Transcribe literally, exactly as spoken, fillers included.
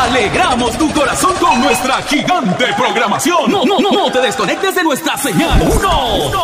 Alegramos tu corazón con nuestra gigante programación. No, no, no, no te desconectes de nuestra señal. Uno.